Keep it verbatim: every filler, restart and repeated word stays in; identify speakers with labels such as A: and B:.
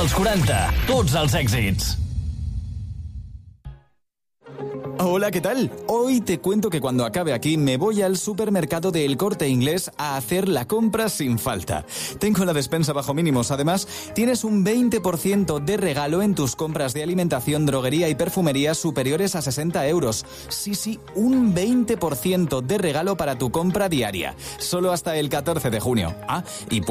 A: dels quaranta. Tots els èxits.
B: Hola, ¿qué tal? Hoy te cuento que cuando acabe aquí me voy al supermercado de El Corte Inglés a hacer la compra sin falta. Tengo la despensa bajo mínimos. Además, tienes un veinte por ciento de regalo en tus compras de alimentación, droguería y perfumería superiores a sesenta euros. Sí, sí, un veinte por ciento de regalo para tu compra diaria. Solo hasta el catorce de junio. Ah, y